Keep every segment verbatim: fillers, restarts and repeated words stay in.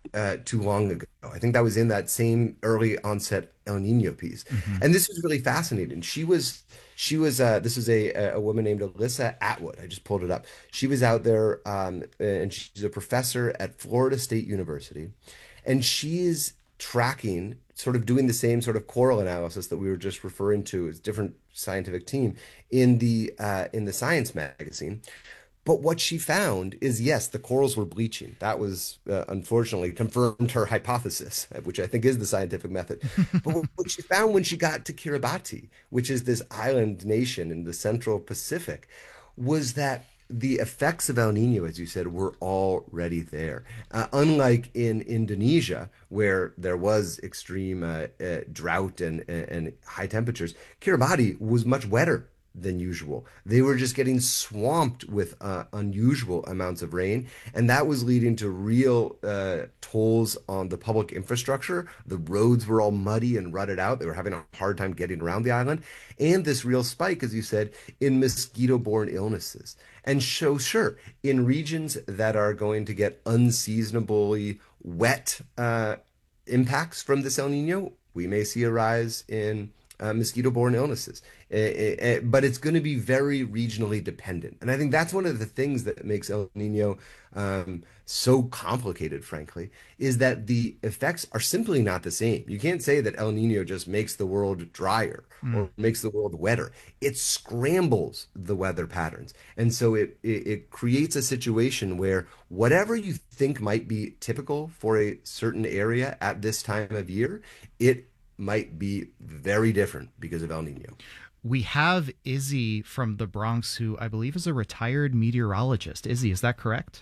uh, too long ago. I think that was in that same early onset El Nino piece. Hmm. And this was really fascinating. She was she was uh, this was a a woman named Alyssa Atwood. I just pulled it up. She was out there, um, and she's a professor at Florida State University, and she is tracking, sort of doing the same sort of coral analysis that we were just referring to as different scientific team in the uh, in the Science magazine. But what she found is, yes, the corals were bleaching. That was uh, unfortunately confirmed her hypothesis, which I think is the scientific method. But what what she found when she got to Kiribati, which is this island nation in the Central Pacific, was that the effects of El Nino, as you said, were already there. Uh, unlike in Indonesia, where there was extreme uh, uh, drought and, and high temperatures, Kiribati was much wetter than usual. They were just getting swamped with uh, unusual amounts of rain, and that was leading to real uh, tolls on the public infrastructure. The roads were all muddy and rutted out. They were having a hard time getting around the island, and this real spike, as you said, in mosquito-borne illnesses. And so, sure, in regions that are going to get unseasonably wet uh, impacts from this El Nino, we may see a rise in uh, mosquito-borne illnesses. Eh, eh, eh, but it's going to be very regionally dependent. And I think that's one of the things that makes El Nino um, so complicated, frankly, is that the effects are simply not the same. You can't say that El Nino just makes the world drier Mm. or makes the world wetter. It scrambles the weather patterns. And so it, it, it creates a situation where whatever you think might be typical for a certain area at this time of year, it might be very different because of El Nino. We have Izzy from the Bronx, who I believe is a retired meteorologist. Izzy, is that correct?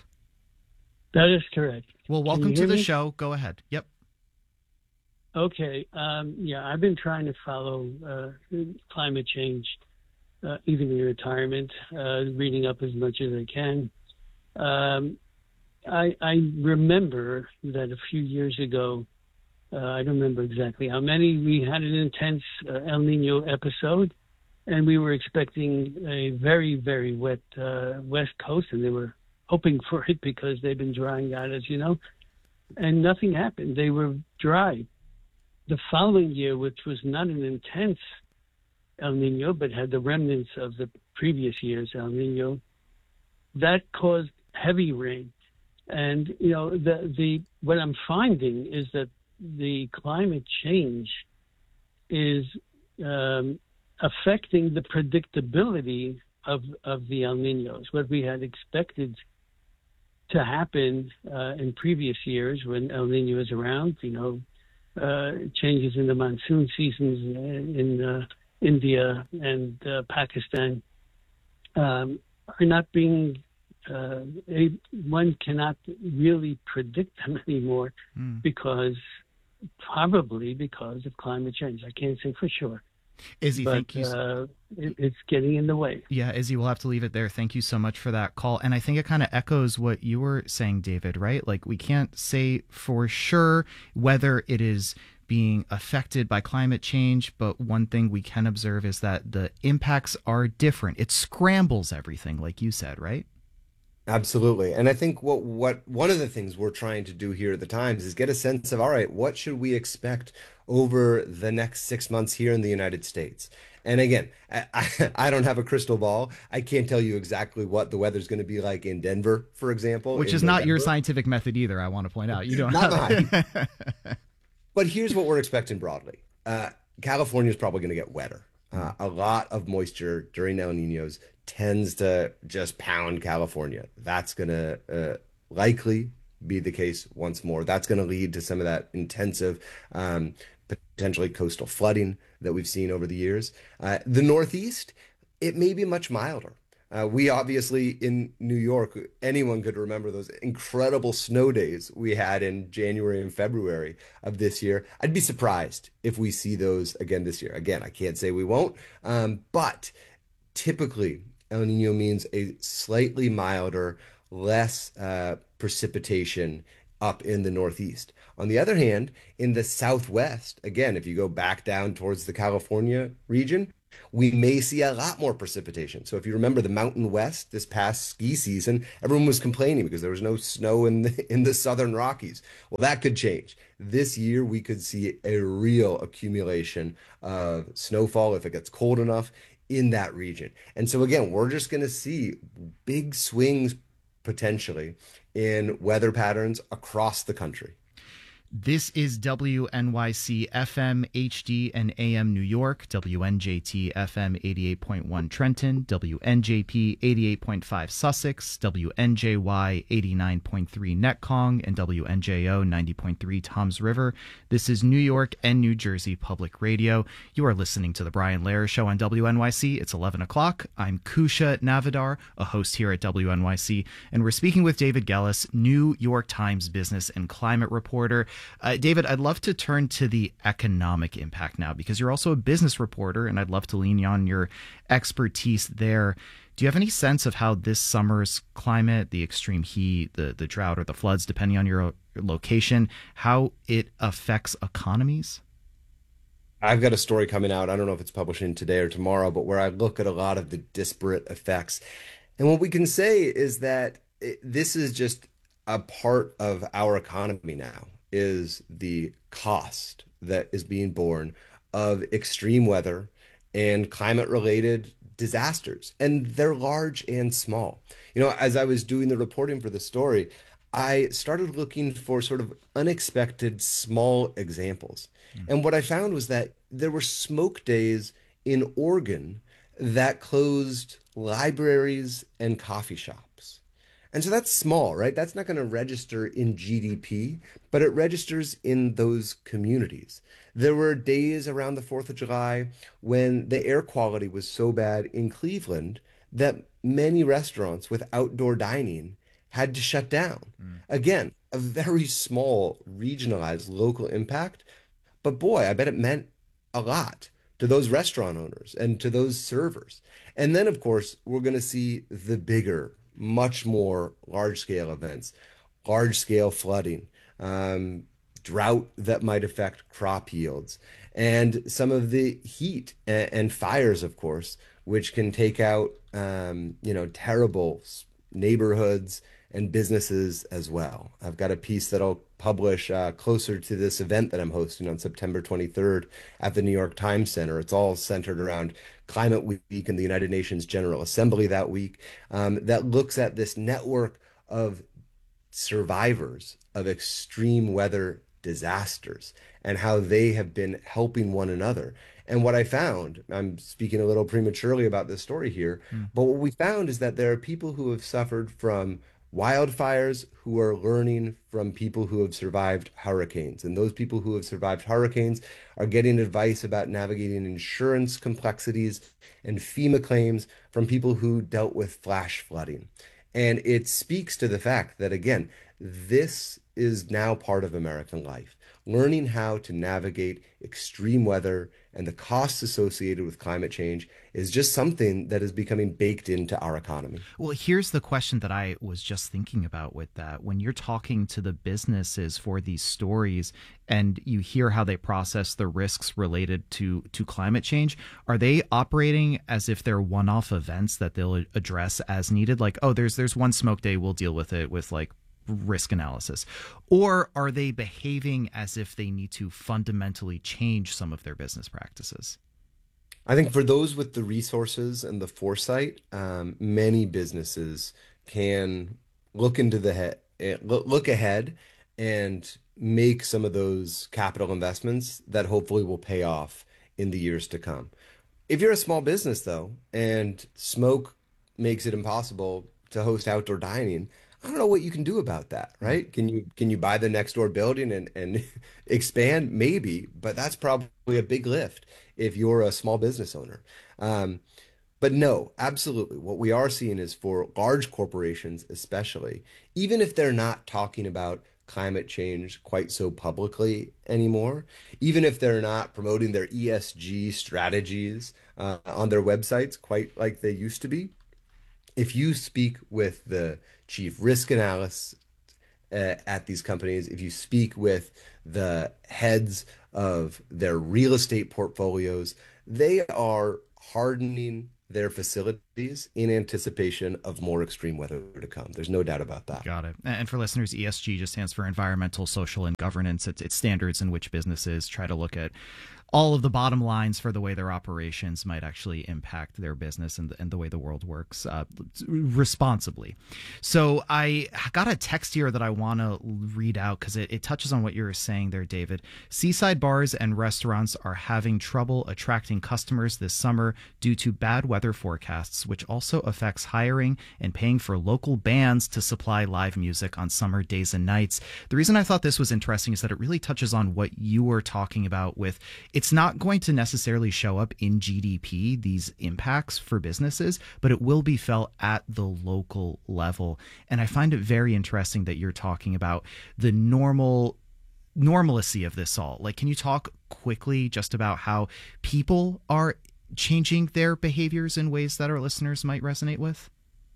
That is correct. Well, Can you welcome to hear the me? show. Go ahead. Yep. Okay. Um, yeah, I've been trying to follow uh, climate change, uh, even in retirement, uh, reading up as much as I can. Um, I, I remember that a few years ago, uh, I don't remember exactly how many, we had an intense uh, El Nino episode, and we were expecting a very, very wet uh, West Coast, and they were hoping for it because they've been drying out, as you know, and nothing happened. They were dry. The following year, which was not an intense El Nino, but had the remnants of the previous year's El Nino, that caused heavy rain. And, you know, the, the what I'm finding is that the climate change is um, affecting the predictability of, of the El Ninos. What we had expected to happen uh, in previous years when El Nino was around, you know, uh, changes in the monsoon seasons in, in uh, India and uh, Pakistan um, are not being, uh, a, one cannot really predict them anymore Mm. because, probably because of climate change. I can't say for sure, Izzy, but thank you. uh, it, it's getting in the way. Yeah, Izzy, we'll have to leave it there. Thank you so much for that call. And I think it kind of echoes what you were saying, David, right? Like, we can't say for sure whether it is being affected by climate change, but one thing we can observe is that the impacts are different. It scrambles everything, like you said, right? Absolutely. And I think what what one of the things we're trying to do here at the Times is get a sense of, all right, what should we expect over the next six months here in the United States? And again, I, I I don't have a crystal ball. I can't tell you exactly what the weather's going to be like in Denver, for example, Which in is not your November. scientific method either, I want to point out. You don't Not mine. have. But here's what we're expecting broadly. Uh, California is probably going to get wetter. Uh, a lot of moisture during El Ninos tends to just pound California. That's going to uh, likely be the case once more. That's going to lead to some of that intensive, um, potentially coastal flooding that we've seen over the years. Uh, the Northeast, it may be much milder. Uh, we obviously in New York, anyone could remember those incredible snow days we had in January and February of this year. I'd be surprised if we see those again this year. Again, I can't say we won't, um, but typically El Nino means a slightly milder, less uh, precipitation up in the Northeast. On the other hand, in the Southwest, again, if you go back down towards the California region, We may see a lot more precipitation. So if you remember the Mountain West this past ski season, everyone was complaining because there was no snow in the in the Southern Rockies. Well, that could change. This year we could see a real accumulation of snowfall if it gets cold enough in that region. And so again, we're just going to see big swings potentially in weather patterns across the country. This is W N Y C F M, H D, and A M New York, W N J T F M eighty-eight point one Trenton, W N J P eighty-eight point five Sussex, W N J Y eighty-nine point three Netcong, and W N J O ninety point three Toms River. This is New York and New Jersey Public Radio. You are listening to The Brian Lehrer Show on W N Y C. It's eleven o'clock. I'm Kusha Navidar, a host here at W N Y C, and we're speaking with David Gellis, New York Times business and climate reporter. Uh, David, I'd love to turn to the economic impact now because you're also a business reporter, and I'd love to lean on your expertise there. Do you have any sense of how this summer's climate, the extreme heat, the, the drought, or the floods, depending on your location, how it affects economies? I've got a story coming out. I don't know if it's publishing today or tomorrow, but where I look at a lot of the disparate effects. And what we can say is that it, this is just a part of our economy now, is the cost that is being borne of extreme weather and climate-related disasters. And they're large and small. You know, as I was doing the reporting for the story, I started looking for sort of unexpected small examples. Mm. And what I found was that there were smoke days in Oregon that closed libraries and coffee shops. And so that's small, right? That's not going to register in G D P, but it registers in those communities. There were days around the fourth of July when the air quality was so bad in Cleveland that many restaurants with outdoor dining had to shut down. Mm. Again, a very small, regionalized, local impact. But boy, I bet it meant a lot to those restaurant owners and to those servers. And then, of course, we're going to see the bigger, much more large-scale events, large-scale flooding, um, drought that might affect crop yields, and some of the heat and, and fires, of course, which can take out, um, you know, terrible neighborhoods and businesses as well. I've got a piece that I'll publish uh, closer to this event that I'm hosting on September twenty-third at the New York Times Center. It's all centered around Climate Week and the United Nations General Assembly that week, um, that looks at this network of survivors of extreme weather disasters and how they have been helping one another. And what I found, I'm speaking a little prematurely about this story here, mm. but what we found is that there are people who have suffered from wildfires who are learning from people who have survived hurricanes. And those people who have survived hurricanes are getting advice about navigating insurance complexities and FEMA claims from people who dealt with flash flooding. And it speaks to the fact that, again, this is now part of American life. Learning how to navigate extreme weather and the costs associated with climate change is just something that is becoming baked into our economy. Well, here's the question that I was just thinking about with that. When you're talking to the businesses for these stories and you hear how they process the risks related to, to climate change, are they operating as if they're one-off events that they'll address as needed? Like, oh, there's there's one smoke day, we'll deal with it with like risk analysis? Or are they behaving as if they need to fundamentally change some of their business practices? I think for those with the resources and the foresight, um, many businesses can look into the head, look ahead and make some of those capital investments that hopefully will pay off in the years to come. If you're a small business, though, and smoke makes it impossible to host outdoor dining, I don't know what you can do about that, right? Can you can you buy the next door building and, and expand? Maybe, but that's probably a big lift if you're a small business owner. Um, but no, absolutely. What we are seeing is for large corporations, especially, even if they're not talking about climate change quite so publicly anymore, even if they're not promoting their E S G strategies uh, on their websites quite like they used to be, if you speak with the chief risk analyst uh, at these companies, if you speak with the heads of their real estate portfolios, they are hardening their facilities in anticipation of more extreme weather to come. There's no doubt about that. Got it. And for listeners, E S G just stands for environmental, social, and governance. It's, it's standards in which businesses try to look at all of the bottom lines for the way their operations might actually impact their business and the, and the way the world works uh, responsibly. So I got a text here that I want to read out because it, it touches on what you were saying there, David. Seaside bars and restaurants are having trouble attracting customers this summer due to bad weather forecasts, which also affects hiring and paying for local bands to supply live music on summer days and nights. The reason I thought this was interesting is that it really touches on what you were talking about with it's not going to necessarily show up in G D P, these impacts for businesses, but it will be felt at the local level. And I find it very interesting that you're talking about the normal normalcy of this all. Like, can you talk quickly just about how people are changing their behaviors in ways that our listeners might resonate with?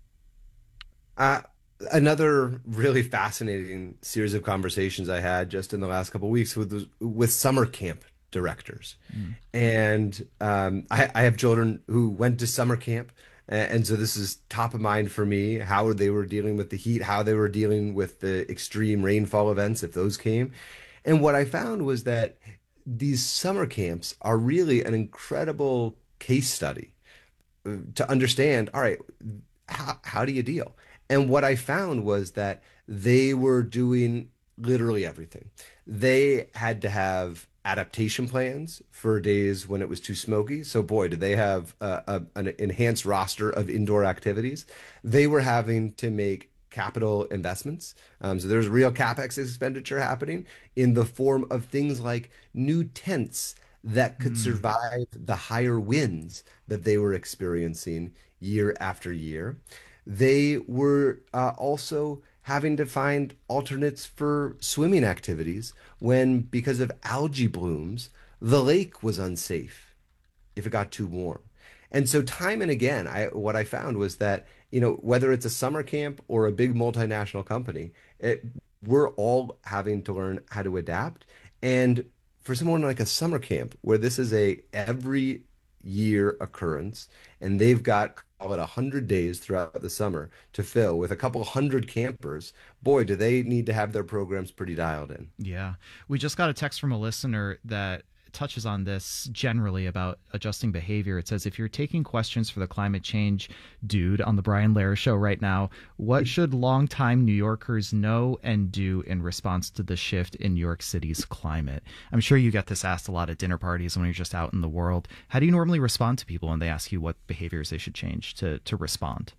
Uh, another really fascinating series of conversations I had just in the last couple of weeks with with summer camp directors. Mm. And um, I, I have children who went to summer camp. And so this is top of mind for me, how they were dealing with the heat, how they were dealing with the extreme rainfall events, if those came. And what I found was that these summer camps are really an incredible case study to understand, all right, how, how do you deal? And what I found was that they were doing literally everything. They had to have adaptation plans for days when it was too smoky. So boy, did they have a, a, an enhanced roster of indoor activities. They were having to make capital investments. Um, so there's real CapEx expenditure happening in the form of things like new tents that could mm. survive the higher winds that they were experiencing year after year. They were uh, also having to find alternates for swimming activities when, because of algae blooms, the lake was unsafe if it got too warm. And so time and again, I, what I found was that, you know, whether it's a summer camp or a big multinational company, it, we're all having to learn how to adapt. And for someone like a summer camp, where this is a every year occurrence, and they've got call it one hundred days throughout the summer to fill with a couple hundred campers, boy, do they need to have their programs pretty dialed in. Yeah. We just got a text from a listener that touches on this generally about adjusting behavior. It says, if you're taking questions for the climate change dude on the Brian Lehrer show right now, what should longtime New Yorkers know and do in response to the shift in New York City's climate? I'm sure you get this asked a lot at dinner parties when you're just out in the world. How do you normally respond to people when they ask you what behaviors they should change to to respond?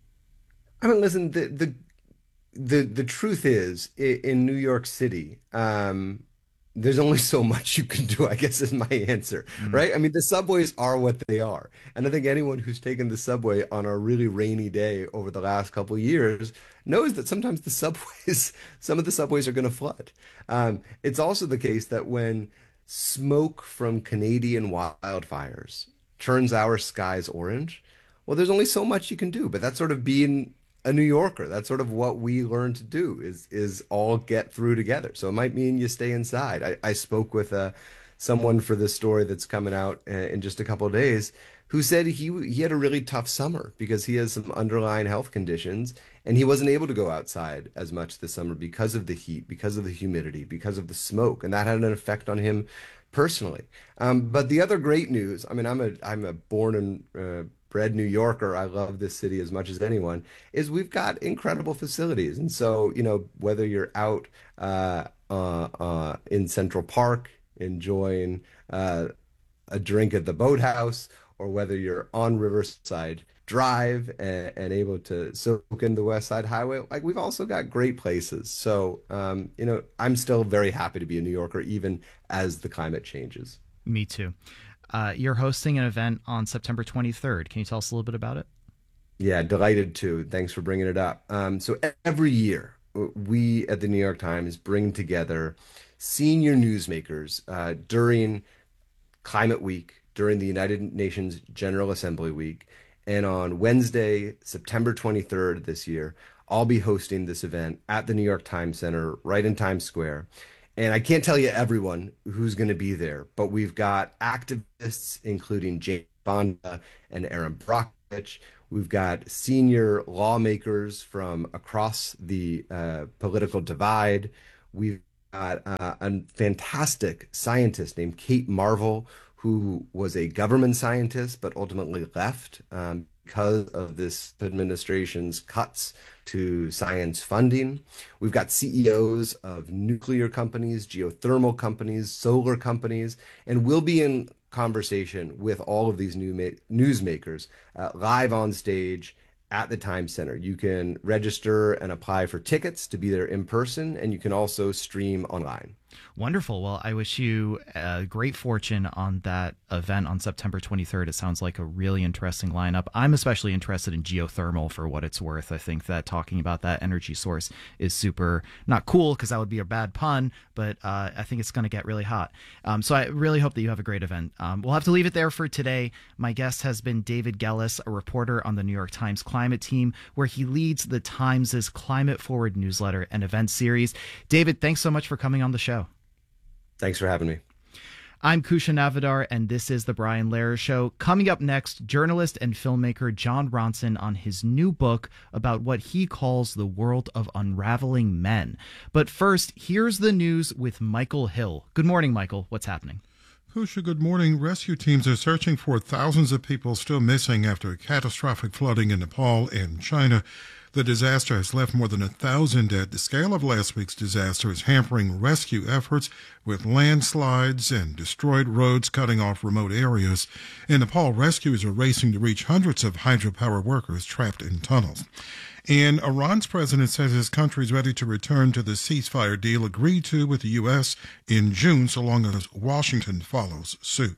I mean, listen, the the the, the truth is, in New York City, um, there's only so much you can do, I guess, is my answer, mm. right? I mean, the subways are what they are. And I think anyone who's taken the subway on a really rainy day over the last couple of years knows that sometimes the subways, some of the subways are going to flood. Um, it's also the case that when smoke from Canadian wildfires turns our skies orange, well, there's only so much you can do. But that's sort of being a New Yorker. That's sort of what we learn to do is is all get through together. So it might mean you stay inside. I, I spoke with uh, someone for this story that's coming out uh, in just a couple of days who said he he had a really tough summer because he has some underlying health conditions and he wasn't able to go outside as much this summer because of the heat, because of the humidity, because of the smoke, and that had an effect on him personally. Um, but the other great news, I mean, I'm a I'm a born and uh, bred New Yorker, I love this city as much as anyone, is we've got incredible facilities. And so, you know, whether you're out uh, uh, uh, in Central Park enjoying uh, a drink at the boathouse, or whether you're on Riverside Drive and, and able to soak in the West Side Highway, like we've also got great places. So, um, you know, I'm still very happy to be a New Yorker, even as the climate changes. Me too. Uh, you're hosting an event on September twenty-third. Can you tell us a little bit about it? Yeah, delighted to. Thanks for bringing it up. Um, so every year, we at the New York Times bring together senior newsmakers uh, during Climate Week, during the United Nations General Assembly Week. And on Wednesday, September twenty-third this year, I'll be hosting this event at the New York Times Center, right in Times Square. And I can't tell you everyone who's going to be there, but we've got activists, including James Bonda and Aaron Brockovich. We've got senior lawmakers from across the uh, political divide. We've got uh, a fantastic scientist named Kate Marvel, who was a government scientist but ultimately left um, because of this administration's cuts to science funding. We've got C E Os of nuclear companies, geothermal companies, solar companies, and we'll be in conversation with all of these new newsmakers uh, live on stage at the Times Center. You can register and apply for tickets to be there in person, and you can also stream online. Wonderful. Well, I wish you uh, great fortune on that event on September twenty-third. It sounds like a really interesting lineup. I'm especially interested in geothermal for what it's worth. I think that talking about that energy source is super, not cool because that would be a bad pun, but uh, I think it's going to get really hot. Um, so I really hope that you have a great event. Um, we'll have to leave it there for today. My guest has been David Gelles, a reporter on the New York Times climate team, where he leads the Times' Climate Forward newsletter and event series. David, thanks so much for coming on the show. Thanks for having me. I'm Kusha Navidar, and this is The Brian Lehrer Show. Coming up next, journalist and filmmaker Jon Ronson on his new book about what he calls the world of unraveling men. But first, here's the news with Michael Hill. Good morning, Michael. What's happening? Kusha, good morning. Rescue teams are searching for thousands of people still missing after catastrophic flooding in Nepal and China. The disaster has left more than a thousand dead. The scale of last week's disaster is hampering rescue efforts, with landslides and destroyed roads cutting off remote areas. In Nepal, rescuers are racing to reach hundreds of hydropower workers trapped in tunnels. And Iran's president says his country is ready to return to the ceasefire deal agreed to with the U S in June, so long as Washington follows suit.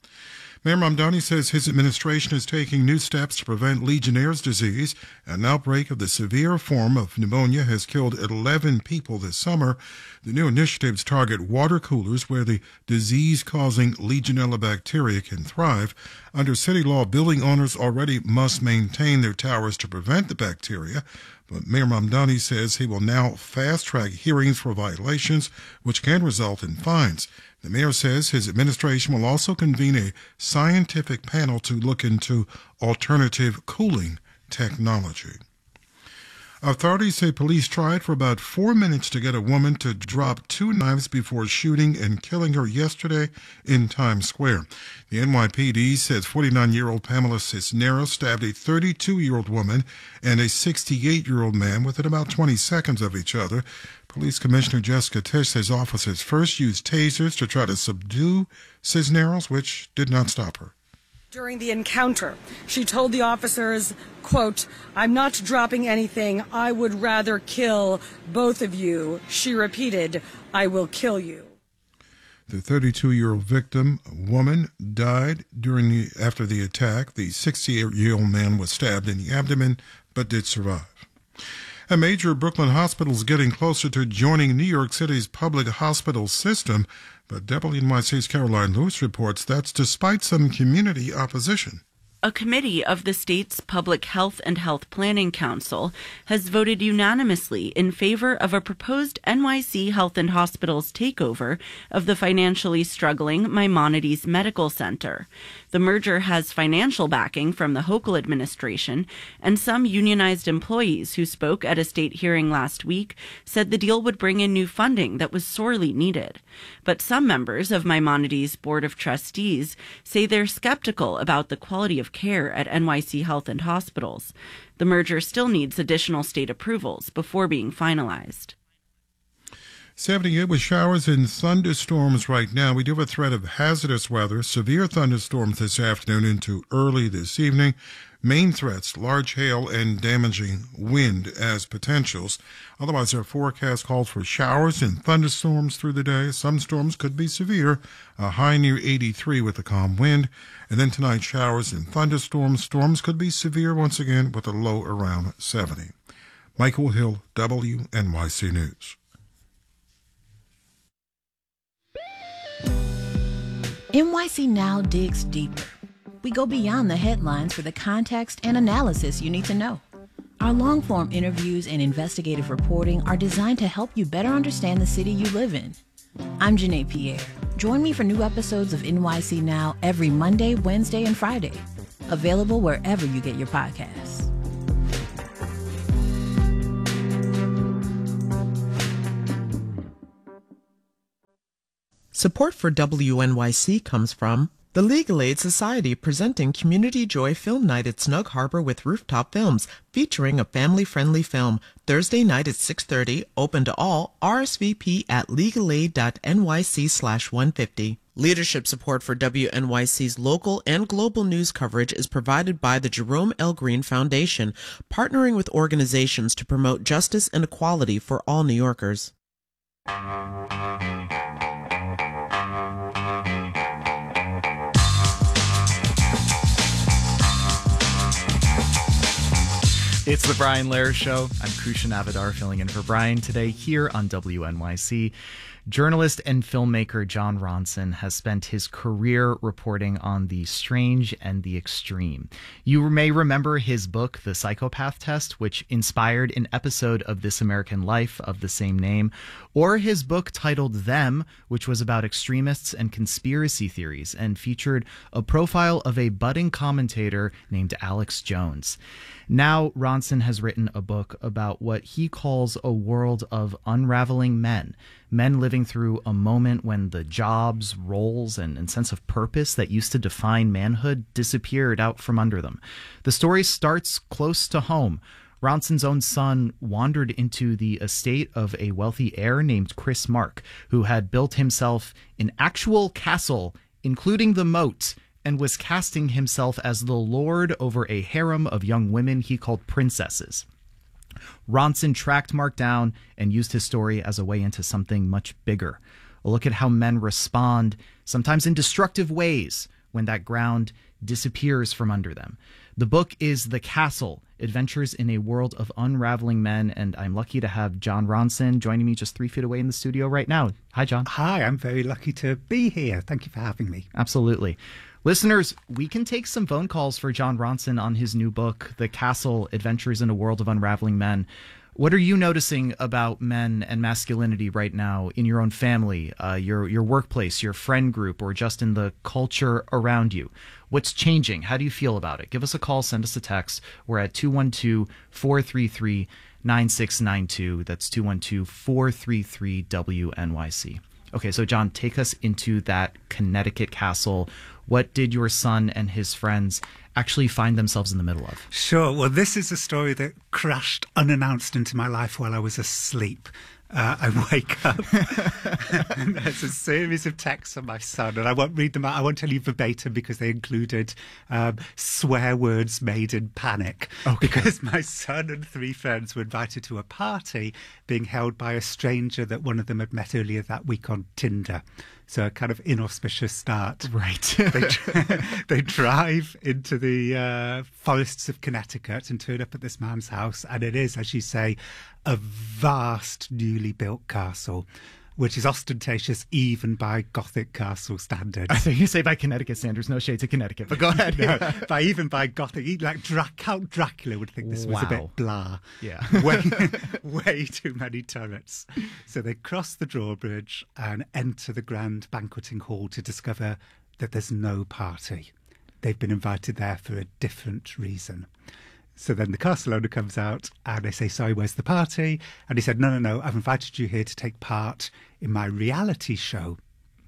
Mayor Mamdani says his administration is taking new steps to prevent Legionnaire's disease. An outbreak of the severe form of pneumonia has killed eleven people this summer. The new initiatives target water coolers where the disease-causing Legionella bacteria can thrive. Under city law, building owners already must maintain their towers to prevent the bacteria. But Mayor Mamdani says he will now fast-track hearings for violations, which can result in fines. The mayor says his administration will also convene a scientific panel to look into alternative cooling technology. Authorities say police tried for about four minutes to get a woman to drop two knives before shooting and killing her yesterday in Times Square. The N Y P D says forty-nine-year-old Pamela Cisneros stabbed a thirty-two-year-old woman and a sixty-eight-year-old man within about twenty seconds of each other. Police Commissioner Jessica Tisch says officers first used tasers to try to subdue Cisneros, which did not stop her. During the encounter, she told the officers, quote, "I'm not dropping anything. I would rather kill both of you." She repeated, "I will kill you." The thirty-two-year-old victim, a woman, died during the, after the attack. The sixty-eight-year-old man was stabbed in the abdomen but did survive. A major Brooklyn hospital is getting closer to joining New York City's public hospital system, but W N Y C's Caroline Lewis reports that's despite some community opposition. A committee of the state's Public Health and Health Planning Council has voted unanimously in favor of a proposed N Y C Health and Hospitals takeover of the financially struggling Maimonides Medical Center. The merger has financial backing from the Hochul administration, and some unionized employees who spoke at a state hearing last week said the deal would bring in new funding that was sorely needed. But some members of Maimonides' Board of Trustees say they're skeptical about the quality of care at N Y C Health and Hospitals. The merger still needs additional state approvals before being finalized. seventy-eight with showers and thunderstorms right now. We do have a threat of hazardous weather, severe thunderstorms this afternoon into early this evening. Main threats, large hail and damaging wind as potentials. Otherwise, our forecast calls for showers and thunderstorms through the day. Some storms could be severe, a high near eighty-three with a calm wind. And then tonight, showers and thunderstorms. Storms could be severe once again with a low around seventy. Michael Hill, W N Y C News. N Y C Now digs deeper. We go beyond the headlines for the context and analysis you need to know. Our long-form interviews and investigative reporting are designed to help you better understand the city you live in. I'm Janae Pierre. Join me for new episodes of N Y C Now every Monday, Wednesday, and Friday. Available wherever you get your podcasts. Support for W N Y C comes from the Legal Aid Society, presenting Community Joy Film Night at Snug Harbor with Rooftop Films, featuring a family-friendly film. Thursday night at six thirty, open to all. R S V P at legalaid.nyc slash 150. Leadership support for W N Y C's local and global news coverage is provided by the Jerome L. Green Foundation, partnering with organizations to promote justice and equality for all New Yorkers. It's the Brian Lehrer Show. I'm Kushan Avidar filling in for Brian today here on W N Y C. Journalist and filmmaker Jon Ronson has spent his career reporting on the strange and the extreme. You may remember his book, The Psychopath Test, which inspired an episode of This American Life of the same name, or his book titled Them, which was about extremists and conspiracy theories and featured a profile of a budding commentator named Alex Jones. Now, Ronson has written a book about what he calls a world of unraveling men, men living through a moment when the jobs, roles, and, and sense of purpose that used to define manhood disappeared out from under them. The story starts close to home. Ronson's own son wandered into the estate of a wealthy heir named Chris Mark, who had built himself an actual castle, including the moat, and was casting himself as the lord over a harem of young women he called princesses. Ronson tracked Mark down and used his story as a way into something much bigger. A look at how men respond, sometimes in destructive ways, when that ground disappears from under them. The book is The Castle, Adventures in a World of Unraveling Men, and I'm lucky to have Jon Ronson joining me just three feet away in the studio right now. Hi, Jon. Hi, I'm very lucky to be here. Thank you for having me. Absolutely. Listeners, we can take some phone calls for Jon Ronson on his new book, The Castle, Adventures in a World of Unraveling Men. What are you noticing about men and masculinity right now in your own family, uh, your your workplace, your friend group, or just in the culture around you? What's changing? How do you feel about it? Give us a call, send us a text. We're at two one two, four three three, nine six nine two. That's two one two, four three three, W N Y C. Okay, so Jon, take us into that Connecticut castle. What did your son and his friends actually find themselves in the middle of? Sure. Well, this is a story that crashed unannounced into my life while I was asleep. Uh, I wake up and there's a series of texts from my son, and I won't read them out. I won't tell you verbatim because they included um, swear words made in panic. Okay. Because my son and three friends were invited to a party being held by a stranger that one of them had met earlier that week on Tinder. So a kind of inauspicious start. Right. they, they drive into the uh, forests of Connecticut and turn up at this man's house. And it is, as you say, a vast newly built castle, which is ostentatious even by Gothic castle standards. I think you say by Connecticut standards, no shade to Connecticut, but go ahead. No, by even by Gothic, like Dra- Count Dracula would think this wow. was a bit blah. Yeah. way, way too many turrets. So they cross the drawbridge and enter the grand banqueting hall to discover that there's no party. They've been invited there for a different reason. So then the castle owner comes out and they say, sorry, where's the party? And he said, no, no, no, I've invited you here to take part in my reality show.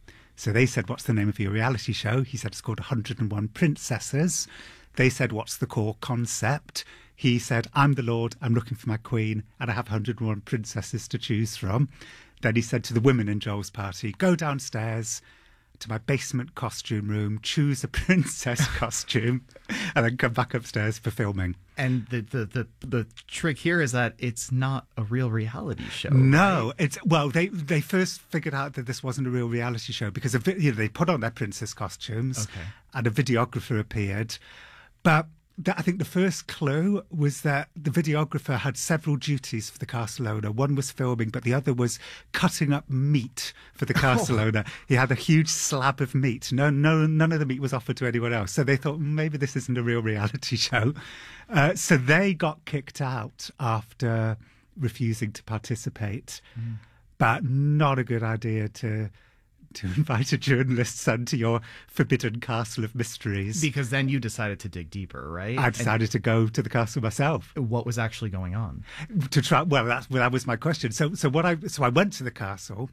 So they said, what's the name of your reality show? He said, it's called one hundred and one Princesses. They said, what's the core concept? He said, I'm the Lord, I'm looking for my queen, and I have one hundred and one princesses to choose from. Then he said to the women in Joel's party, go downstairs to my basement costume room, choose a princess costume, and then come back upstairs for filming. And the, the, the, the trick here is that it's not a real reality show. No, right? it's well, they they first figured out that this wasn't a real reality show because a, you know, they put on their princess costumes, okay. and a videographer appeared. But the, I think the first clue was that the videographer had several duties for the castle owner. One was filming, but the other was cutting up meat for the castle oh. owner. He had a huge slab of meat. No, no, none of the meat was offered to anyone else. So they thought maybe this isn't a real reality show. Uh, so they got kicked out after refusing to participate. Mm. But not a good idea to to invite a journalist's son to your forbidden castle of mysteries. Because then you decided to dig deeper, right? I decided and to go to the castle myself. What was actually going on? To try. Well, that's, well, that was my question. So, so what I so I went to the castle,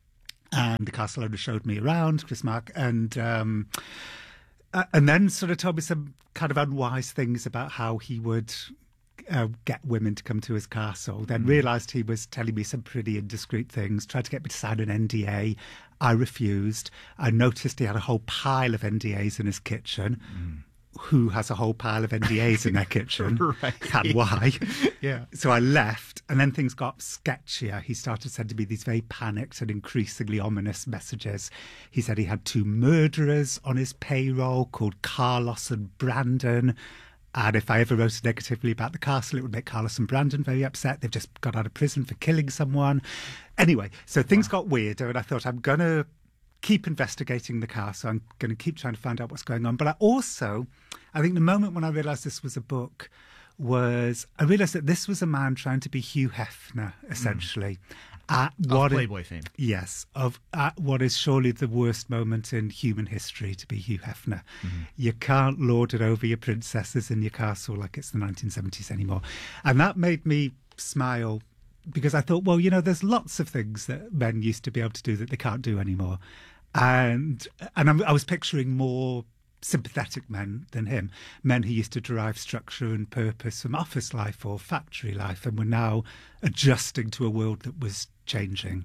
and the castle owner showed me around, Chris Mark, and um, uh, and then sort of told me some kind of unwise things about how he would Uh, get women to come to his castle. Then mm. realised he was telling me some pretty indiscreet things, tried to get me to sign an N D A. I refused. I noticed he had a whole pile of N D As in his kitchen. Mm. Who has a whole pile of N D As in their kitchen? Right. And why? Yeah. So I left, and then things got sketchier. He started sending me these very panicked and increasingly ominous messages. He said he had two murderers on his payroll called Carlos and Brandon. And if I ever wrote negatively about the castle, it would make Carlos and Brandon very upset. They've just got out of prison for killing someone. Anyway, so things wow. got weirder, and I thought, I'm going to keep investigating the castle. I'm going to keep trying to find out what's going on. But I also, I think the moment when I realised this was a book was, I realised that this was a man trying to be Hugh Hefner, essentially. Mm. At what of Playboy fame. Yes, of at what is surely the worst moment in human history to be Hugh Hefner. Mm-hmm. You can't lord it over your princesses in your castle like it's the nineteen seventies anymore. And that made me smile, because I thought, well, you know, there's lots of things that men used to be able to do that they can't do anymore. And and I'm, I was picturing more sympathetic men than him, men who used to derive structure and purpose from office life or factory life and were now adjusting to a world that was changing.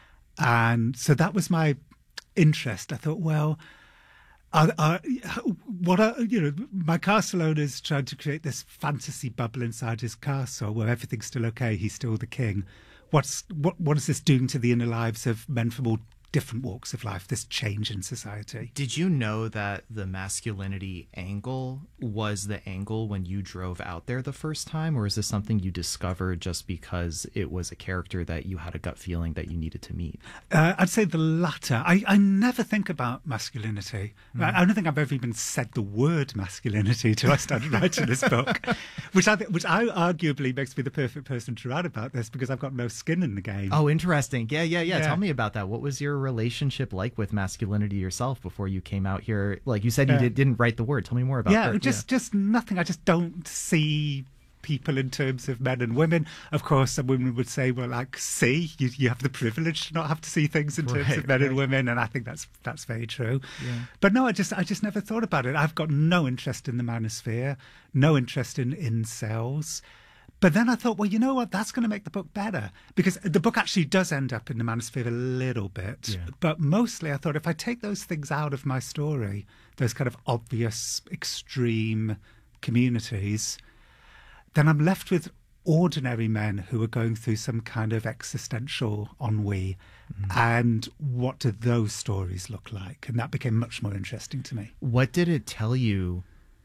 And so that was my interest. I thought, well, are, are, what are, you know, my castle owner's trying to create this fantasy bubble inside his castle where everything's still okay, he's still the king. What's what what is this doing to the inner lives of men from all different walks of life, this change in society? Did you know that the masculinity angle was the angle when you drove out there the first time, or is this something you discovered just because it was a character that you had a gut feeling that you needed to meet? Uh, I'd say the latter. I, I never think about masculinity. Mm. I, I don't think I've ever even said the word masculinity till I started writing this book, which I th- which I arguably makes me the perfect person to write about this, because I've got no skin in the game. Oh, interesting. Yeah, yeah, yeah. Yeah. Tell me about that. What was your relationship like with masculinity yourself before you came out here? Like you said, you Yeah. did, didn't write the word. Tell me more about yeah, that. just just nothing. I just don't see people in terms of men and women. Of course, some women would say, well, like, see, you, you have the privilege to not have to see things in terms Right, of men right. and women, and I think that's that's very true. Yeah. But no, I just I just never thought about it. I've got no interest in the manosphere, no interest in incels. But then I thought, well, you know what? That's going to make the book better, because the book actually does end up in the manosphere a little bit. Yeah. But mostly I thought, if I take those things out of my story, those kind of obvious, extreme communities, then I'm left with ordinary men who are going through some kind of existential ennui. Mm. And what do those stories look like? And that became much more interesting to me. What did it tell you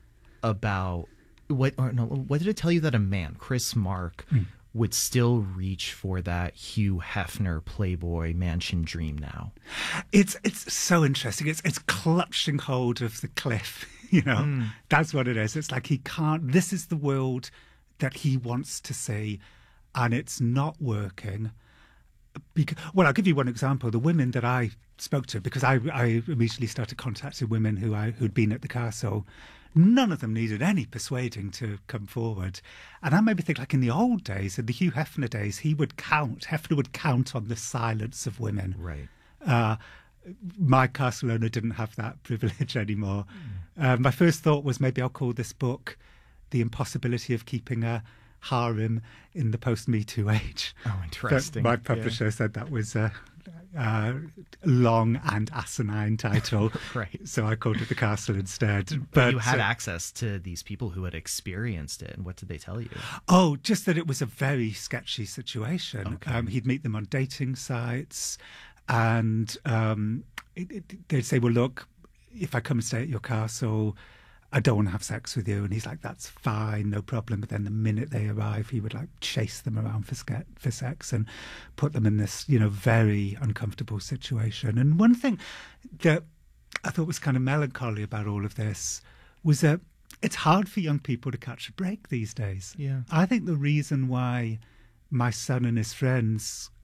about what or no what did it tell you that a man, Chris Mark, mm. would still reach for that Hugh Hefner Playboy mansion dream now? It's it's so interesting. It's it's clutching hold of the cliff, you know. Mm. That's what it is. It's like he can't this is the world that he wants to see, and it's not working. Because, well, I'll give you one example. The women that I spoke to, because I I immediately started contacting women who I who'd been at the castle. None of them needed any persuading to come forward. And I maybe think, like in the old days, in the Hugh Hefner days, he would count, Hefner would count on the silence of women. Right. Uh, my castle owner didn't have that privilege anymore. Mm. Uh, my first thought was, maybe I'll call this book The Impossibility of Keeping a Harem in the Post-Me Too Age. Oh, interesting. But my publisher yeah. said that was a uh, long and asinine title. Right. So I called it The Castle instead. But, but you had uh, access to these people who had experienced it. And what did they tell you? Oh, just that it was a very sketchy situation. Okay. Um, he'd meet them on dating sites, and um, it, it, they'd say, well, look, if I come and stay at your castle, I don't want to have sex with you. And he's like, that's fine, no problem. But then the minute they arrive, he would like chase them around for, ske- for sex and put them in this, you know, very uncomfortable situation. And one thing that I thought was kind of melancholy about all of this was that it's hard for young people to catch a break these days. Yeah. I think the reason why my son and his friends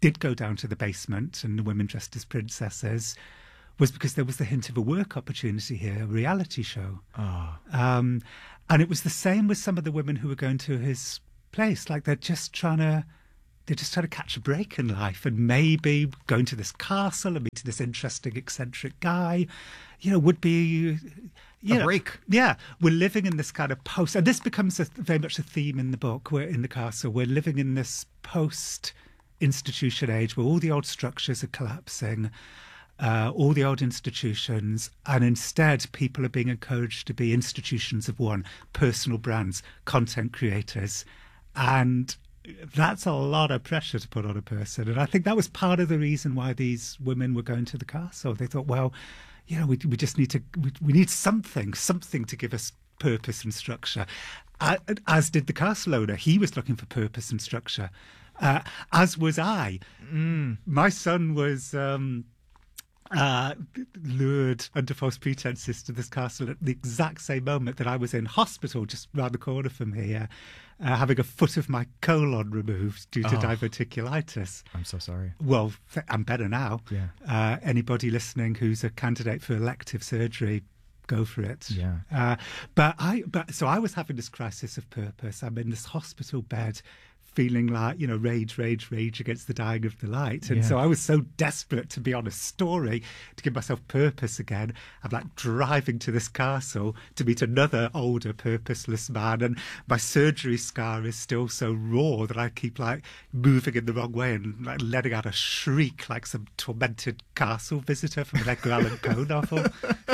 did go down to the basement and the women dressed as princesses was because there was the hint of a work opportunity here, a reality show. Oh. Um, and it was the same with some of the women who were going to his place. Like they're just trying to, they're just trying to catch a break in life and maybe going to this castle and meeting this interesting, eccentric guy, you know, would be... You a know, break. Yeah. We're living in this kind of post, and this becomes a, very much a theme in the book. We're in the castle. We're living in this post-institution age where all the old structures are collapsing, uh, all the old institutions, and instead people are being encouraged to be institutions of one, personal brands, content creators. And that's a lot of pressure to put on a person. And I think that was part of the reason why these women were going to the castle. They thought, well, you know, we we just need to we, we need something, something to give us purpose and structure. Uh, as did the castle owner. He was looking for purpose and structure, uh, as was I. Mm. My son was um, uh, lured under false pretenses to this castle at the exact same moment that I was in hospital just round the corner from here, uh, having a foot of my colon removed due to Oh. diverticulitis. I'm so sorry. Well, th- I'm better now. Yeah. Uh, anybody listening who's a candidate for elective surgery, go for it. Yeah. Uh, but I, but so I was having this crisis of purpose. I'm in this hospital bed, feeling like, you know, rage, rage, rage against the dying of the light. And Yeah. so I was so desperate to be on a story to give myself purpose again. I'm like driving to this castle to meet another older, purposeless man. And my surgery scar is still so raw that I keep like moving in the wrong way and like letting out a shriek like some tormented castle visitor from an Edgar Allan Poe novel.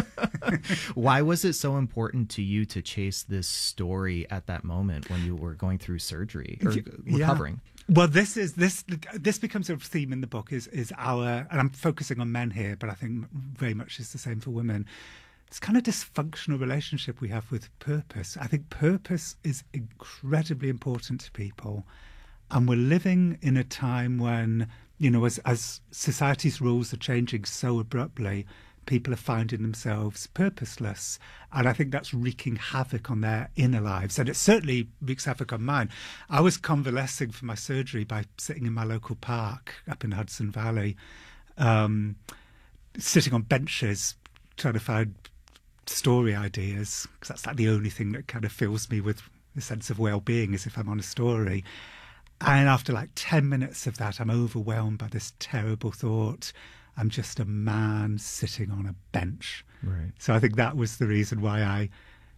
Why was it so important to you to chase this story at that moment when you were going through surgery or Yeah. recovering? Well, this is this this becomes a theme in the book. Is is our, and I'm focusing on men here, but I think very much is the same for women. It's kind of dysfunctional relationship we have with purpose. I think purpose is incredibly important to people, and we're living in a time when, you know, as as society's rules are changing so abruptly, people are finding themselves purposeless. And I think that's wreaking havoc on their inner lives. And it certainly wreaks havoc on mine. I was convalescing from my surgery by sitting in my local park up in Hudson Valley, um, sitting on benches, trying to find story ideas, because that's like the only thing that kind of fills me with a sense of well-being, is if I'm on a story. And after like ten minutes of that, I'm overwhelmed by this terrible thought. I'm just a man sitting on a bench. Right. So I think that was the reason why I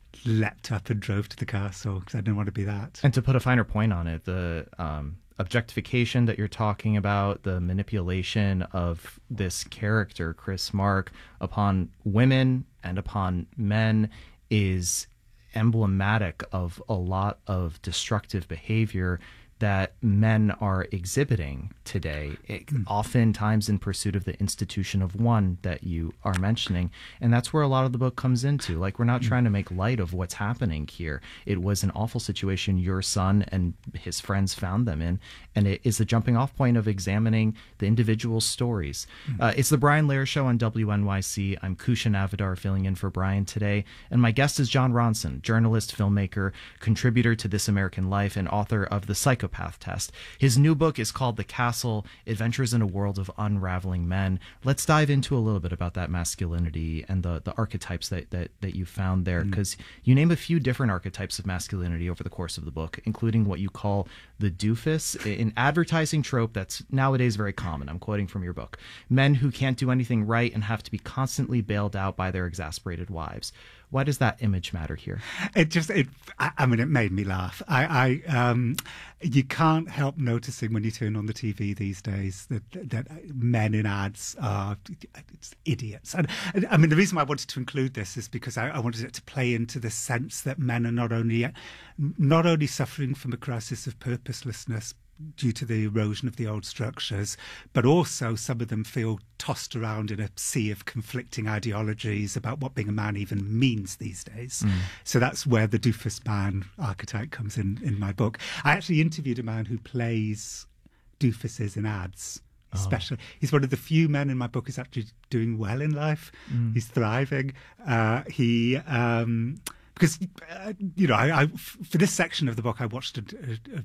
leapt up and drove to the castle, because I didn't want to be that. And to put a finer point on it, the um, objectification that you're talking about, the manipulation of this character, Chris Mark, upon women and upon men is emblematic of a lot of destructive behavior that men are exhibiting today, it, oftentimes in pursuit of the institution of one that you are mentioning. And that's where a lot of the book comes into. Like, we're not trying to make light of what's happening here. It was an awful situation your son and his friends found them in, and it is the jumping off point of examining the individual stories. Uh, it's the Brian Lehrer Show on W N Y C. I'm Kushan Avidar filling in for Brian today, and my guest is Jon Ronson, journalist, filmmaker, contributor to This American Life, and author of The Psychopath Test. His new book is called The Castle: Adventures in a World of Unraveling Men. Let's dive into a little bit about that masculinity and the, the archetypes that, that, that you found there, because mm. you name a few different archetypes of masculinity over the course of the book, including what you call the doofus, an advertising trope that's nowadays very common. I'm quoting from your book. Men who can't do anything right and have to be constantly bailed out by their exasperated wives. Why does that image matter here? It just, it, I, I mean, it made me laugh. I, I, um, you can't help noticing when you turn on the T V these days that that men in ads are it's idiots. And, and I mean, the reason why I wanted to include this is because I, I wanted it to play into the sense that men are not only not only suffering from a crisis of purposelessness due to the erosion of the old structures, but also some of them feel tossed around in a sea of conflicting ideologies about what being a man even means these days. Mm. So that's where the doofus man archetype comes in in my book. I actually interviewed a man who plays doofuses in ads. Especially, oh. He's one of the few men in my book who's actually doing well in life. Mm. He's thriving. Uh, he, um, because uh, you know, I, I for this section of the book, I watched a, a, a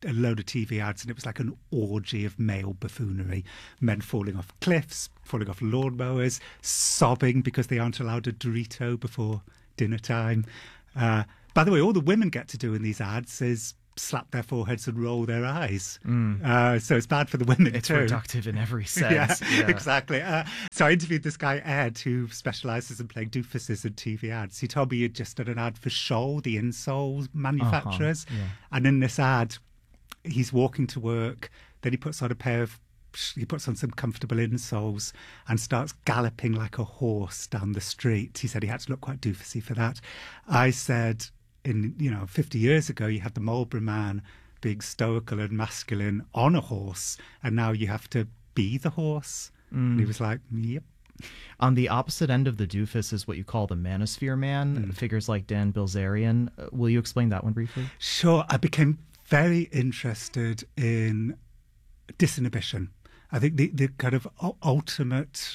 a load of T V ads, and it was like an orgy of male buffoonery. Men falling off cliffs, falling off lawnmowers, sobbing because they aren't allowed a Dorito before dinner time. Uh, by the way, all the women get to do in these ads is slap their foreheads and roll their eyes. Mm. Uh, so it's bad for the women it's too. It's reductive in every sense. yeah, yeah. Exactly. Uh, so I interviewed this guy, Ed, who specialises in playing doofuses in T V ads. He told me he'd just done an ad for Scholl, the insole manufacturers. Uh-huh, yeah. And in this ad, he's walking to work, then he puts on a pair of he puts on some comfortable insoles and starts galloping like a horse down the street. He said he had to look quite doofusy for that. I said, in, you know, fifty years ago, you had the Marlborough Man being stoical and masculine on a horse, and now you have to be the horse. Mm. And he was like, yep. On the opposite end of the doofus is what you call the manosphere man, mm. figures like Dan Bilzerian. Uh, will you explain that one briefly? Sure. I became very interested in disinhibition. I think the, the kind of ultimate...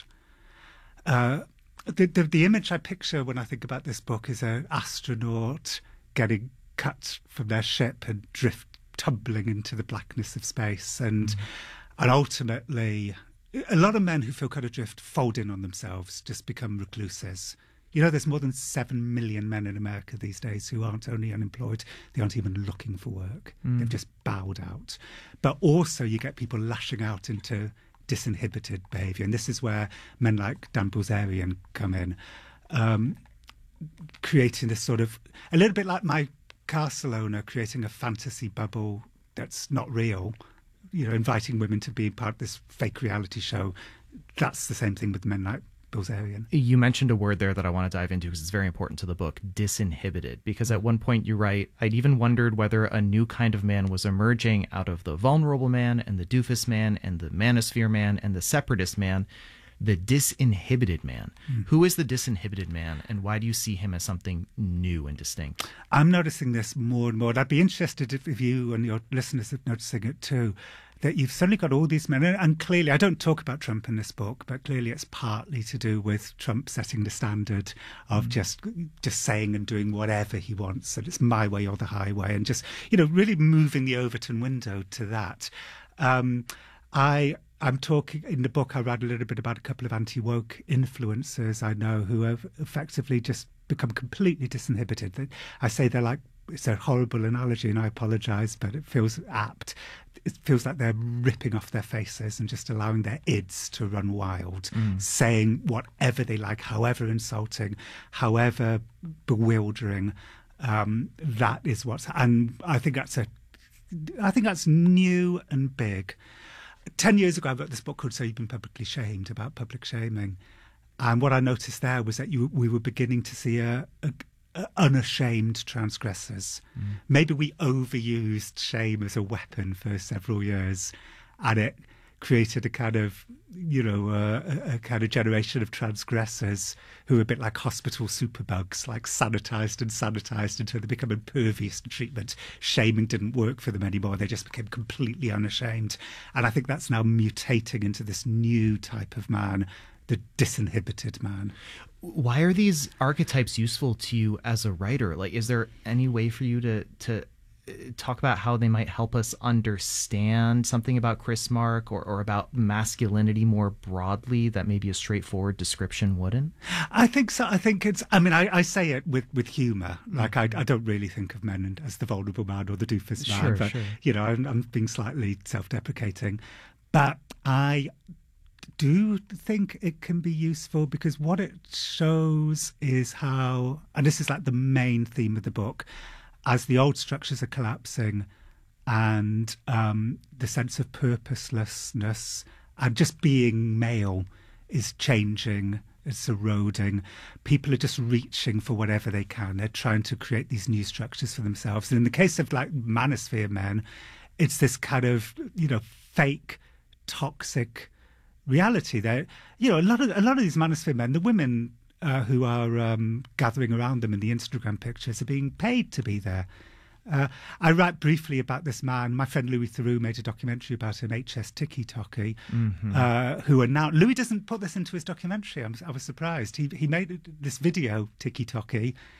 Uh, the, the, the image I picture when I think about this book is an astronaut getting cut from their ship and drift tumbling into the blackness of space. And, mm. and ultimately, a lot of men who feel kind of drift fold in on themselves, just become recluses. You know, there's more than seven million men in America these days who aren't only unemployed, they aren't even looking for work. Mm. They've just bowed out. But also you get people lashing out into disinhibited behaviour. And this is where men like Dan Bilzerian come in, um, creating this sort of, a little bit like my castle owner, creating a fantasy bubble that's not real, you know, inviting women to be part of this fake reality show. That's the same thing with men like Bilzerian. You mentioned a word there that I want to dive into because it's very important to the book, disinhibited. Because at one point you write, I'd even wondered whether a new kind of man was emerging out of the vulnerable man and the doofus man and the manosphere man and the separatist man, the disinhibited man. Mm. Who is the disinhibited man, and why do you see him as something new and distinct? I'm noticing this more and more, and I'd be interested if, if you and your listeners are noticing it too, that you've suddenly got all these men, and clearly, I don't talk about Trump in this book, but clearly it's partly to do with Trump setting the standard of mm. just just saying and doing whatever he wants, and it's my way or the highway, and just, you know, really moving the Overton window to that. Um, I... I'm talking in the book. I write a little bit about a couple of anti-woke influencers I know who have effectively just become completely disinhibited. They, I say they're like, it's a horrible analogy and I apologise, but it feels apt. It feels like they're ripping off their faces and just allowing their ids to run wild, mm. saying whatever they like, however insulting, however bewildering. Um, that is what's, and I think that's a, I think that's new and big. Ten years ago, I wrote this book called So You've Been Publicly Shamed, about public shaming. And what I noticed there was that you, we were beginning to see a, a, a unashamed transgressors. Mm. Maybe we overused shame as a weapon for several years, and it created a kind of, you know, uh, a, a kind of generation of transgressors who are a bit like hospital superbugs, like sanitised and sanitised until they become impervious to treatment. Shaming didn't work for them anymore. They just became completely unashamed. And I think that's now mutating into this new type of man, the disinhibited man. Why are these archetypes useful to you as a writer? Like, is there any way for you to to talk about how they might help us understand something about Chris Mark, or, or about masculinity more broadly that maybe a straightforward description wouldn't? I think so. I think it's, I mean, I, I say it with, with humour. Like, I, I don't really think of men as the vulnerable man or the doofus man. Sure, but, sure. You know, I'm, I'm being slightly self-deprecating. But I do think it can be useful because what it shows is how, and this is like the main theme of the book, as the old structures are collapsing and um, the sense of purposelessness and just being male is changing, it's eroding. People are just reaching for whatever they can. They're trying to create these new structures for themselves. And in the case of like manosphere men, it's this kind of, you know, fake, toxic reality. There, you know, a lot of a lot of these manosphere men, the women Uh, who are um, gathering around them in the Instagram pictures, are being paid to be there. Uh, I write briefly about this man. My friend Louis Theroux made a documentary about him, H S Tiki Toki, mm-hmm. uh, who are now... Louis doesn't put this into his documentary. I'm, I was surprised. He, he made this video, Tiki Toki,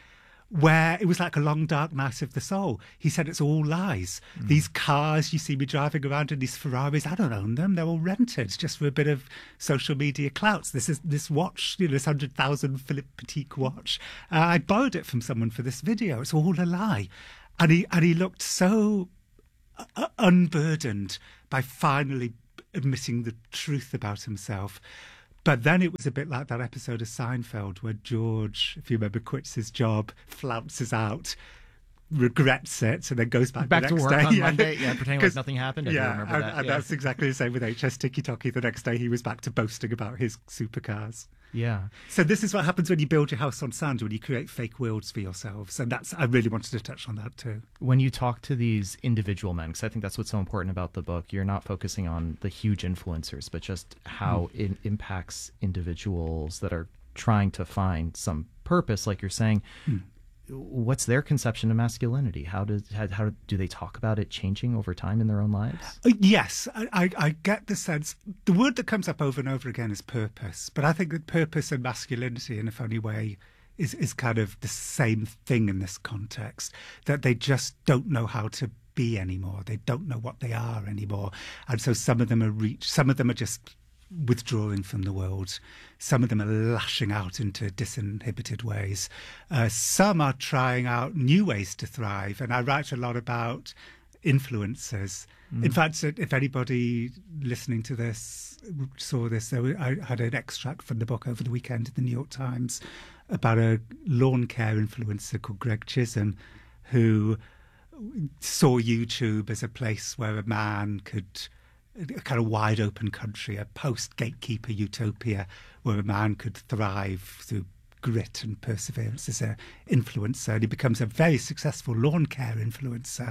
where it was like a long dark night of the soul. He said it's all lies. Mm. These cars you see me driving around in, these Ferraris, I don't own them. They're all rented just for a bit of social media clouts. This is this watch, you know, this hundred thousand Philippe Petit watch. Uh, I borrowed it from someone for this video. It's all a lie. And he and he looked so uh, unburdened by finally admitting the truth about himself. But then it was a bit like that episode of Seinfeld where George, if you remember, quits his job, flounces out, regrets it, and then goes back, back the to next work day. on yeah. Monday, yeah, pretending like nothing happened. I yeah, do remember and, that. and yeah. that's exactly the same with H S Tiki Toki. The next day he was back to boasting about his supercars. Yeah. So this is what happens when you build your house on sand, when you create fake worlds for yourselves. And that's I really wanted to touch on that too. When you talk to these individual men, because I think that's what's so important about the book, you're not focusing on the huge influencers, but just how mm. it impacts individuals that are trying to find some purpose, like you're saying. Mm. What's their conception of masculinity? How does how, how do they talk about it changing over time in their own lives? Uh, yes, I, I, I get the sense. The word that comes up over and over again is purpose. But I think that purpose and masculinity, in a funny way, is, is kind of the same thing in this context. That they just don't know how to be anymore. They don't know what they are anymore. And so some of them are reach. Some of them are just withdrawing from the world. Some of them are lashing out into disinhibited ways. Uh, some are trying out new ways to thrive. And I write a lot about influencers. Mm. In fact, if anybody listening to this saw this, there, I had an extract from the book over the weekend in the New York Times about a lawn care influencer called Greg Chisholm, who saw YouTube as a place where a man could, a kind of wide open country, a post-gatekeeper utopia where a man could thrive through grit and perseverance as an influencer. And he becomes a very successful lawn care influencer,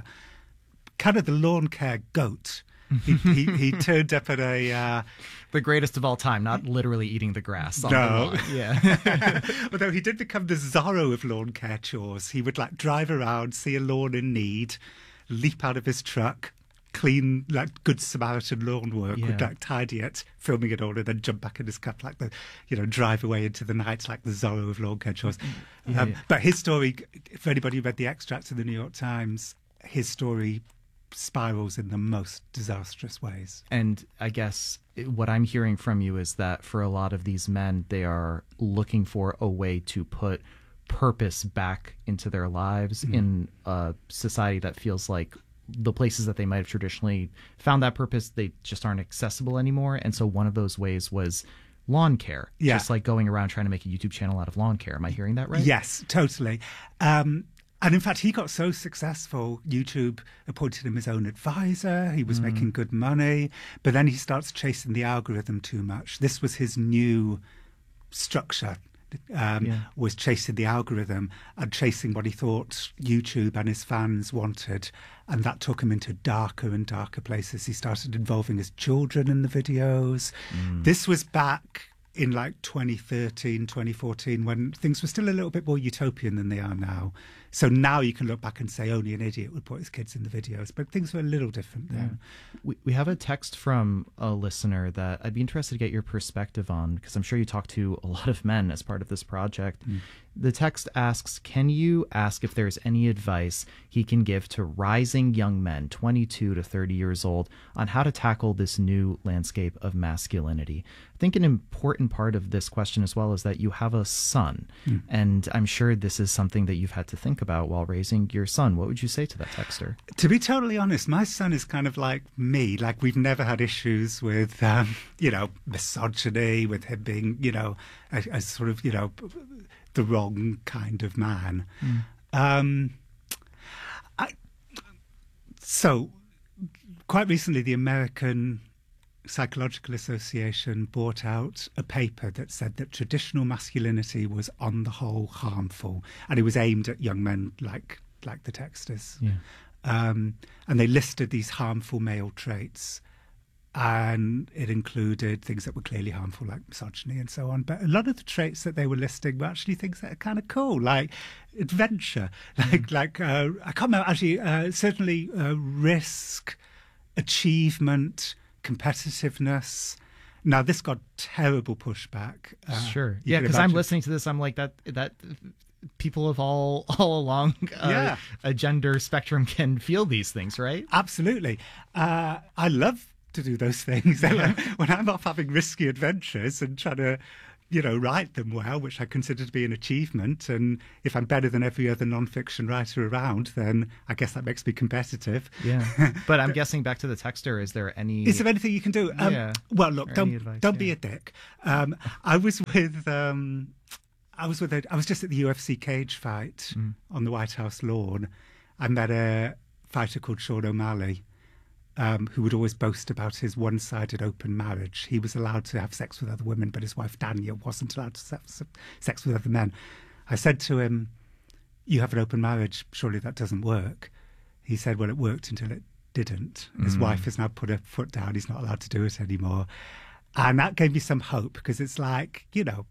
kind of the lawn care goat. he, he, he turned up at a... Uh, the greatest of all time, not literally eating the grass on no. the lawn. Yeah. Although he did become the Zorro of lawn care chores. He would like drive around, see a lawn in need, leap out of his truck, clean, like good Samaritan lawn work, yeah. would like tidy it, filming it all, and then jump back in his cup like the, you know, drive away into the night like the Zorro of lawn care chores. Yeah, um, yeah. But his story, if anybody read the extracts in the New York Times, his story spirals in the most disastrous ways. And I guess what I'm hearing from you is that for a lot of these men, they are looking for a way to put purpose back into their lives mm. in a society that feels like the places that they might have traditionally found that purpose, they just aren't accessible anymore. And so one of those ways was lawn care. Yeah. Just like going around trying to make a YouTube channel out of lawn care. Am I hearing that right? Yes, totally. Um, and in fact, he got so successful, YouTube appointed him his own advisor. He was mm. making good money. But then he starts chasing the algorithm too much. This was his new structure. Um, yeah. was chasing the algorithm and chasing what he thought YouTube and his fans wanted. And that took him into darker and darker places. He started involving his children in the videos. Mm. This was back in like twenty thirteen, twenty fourteen, when things were still a little bit more utopian than they are now. So now you can look back and say only an idiot would put his kids in the videos, but things were a little different then. Yeah. We, we have a text from a listener that I'd be interested to get your perspective on, because I'm sure you talk to a lot of men as part of this project. Mm. The text asks, can you ask if there's any advice he can give to rising young men, twenty-two to thirty years old, on how to tackle this new landscape of masculinity? I think an important part of this question as well is that you have a son, mm. and I'm sure this is something that you've had to think about while raising your son. What would you say to that texter? To be totally honest, my son is kind of like me. Like, we've never had issues with, um, you know, misogyny, with him being, you know, a, a sort of, you know, the wrong kind of man. Mm. Um, I, so, quite recently, the American Psychological Association brought out a paper that said that traditional masculinity was on the whole harmful, and it was aimed at young men like like the texters. Yeah. Um, and they listed these harmful male traits, and it included things that were clearly harmful, like misogyny and so on. But a lot of the traits that they were listing were actually things that are kind of cool, like adventure, like mm. like uh, I can't remember actually. Uh, certainly, uh, risk, achievement, competitiveness. Now, this got terrible pushback. Uh, sure. Yeah, because I'm listening to this, I'm like, that that people of all all along uh, yeah. a gender spectrum can feel these things, right? Absolutely. Uh, I love to do those things. Yeah. When I'm off having risky adventures and trying to, you know, write them well, which I consider to be an achievement. And if I'm better than every other non-fiction writer around, then I guess that makes me competitive. Yeah. But I'm guessing back to the texter, is there any... Is there anything you can do? Um, yeah. Well, look, Or don't, any advice, don't yeah. be a dick. Um, I was with... Um, I was with a, I was just at the U F C cage fight Mm. on the White House lawn. I met a fighter called Sean O'Malley, um, who would always boast about his one-sided open marriage. He was allowed to have sex with other women, but his wife Dania wasn't allowed to have sex with other men. I said to him, "You have an open marriage. Surely that doesn't work." He said, "Well, it worked until it didn't. His Mm. wife has now put her foot down. He's not allowed to do it anymore." And that gave me some hope, because it's like, you know,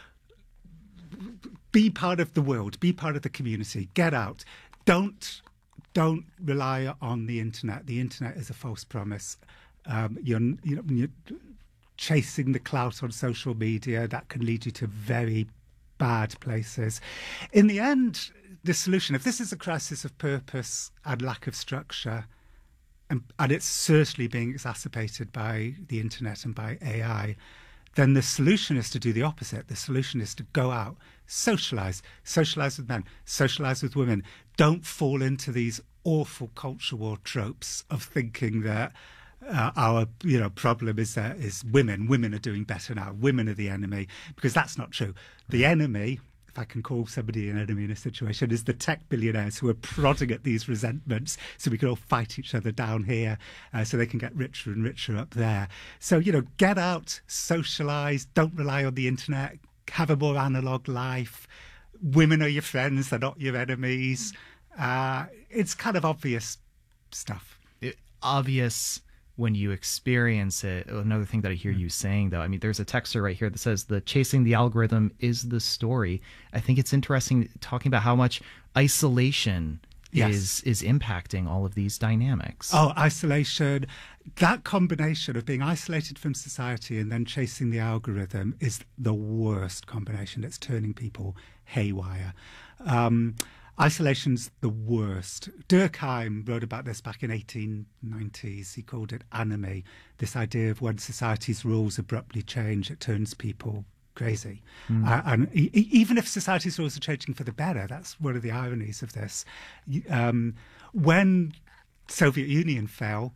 be part of the world, be part of the community, get out. Don't don't rely on the internet. The internet is a false promise. Um, you're, you know, you're chasing the clout on social media. That can lead you to very bad places. In the end, the solution, if this is a crisis of purpose and lack of structure, and, and it's certainly being exacerbated by the internet and by A I, then the solution is to do the opposite. The solution is to go out, socialise, socialise with men, socialise with women. Don't fall into these awful culture war tropes of thinking that uh, our you know problem is that is women. Women are doing better now. Women are the enemy, because that's not true. The enemy, if I can call somebody an enemy in a situation, is the tech billionaires who are prodding at these resentments so we can all fight each other down here, uh, so they can get richer and richer up there. So, you know, get out, socialise, don't rely on the internet, have a more analogue life. Women are your friends, they're not your enemies. Uh, it's kind of obvious stuff. It, obvious when you experience it. Another thing that I hear you saying, though, I mean, there's a texter right here that says the chasing the algorithm is the story. I think it's interesting talking about how much isolation Yes. is is impacting all of these dynamics. Oh, isolation. That combination of being isolated from society and then chasing the algorithm is the worst combination. It's turning people haywire. Um, Isolation's the worst. Durkheim wrote about this back in eighteen nineties. He called it anime, this idea of when society's rules abruptly change, it turns people crazy. Mm. Uh, and e- even if society's rules are changing for the better, that's one of the ironies of this. Um, when Soviet Union fell,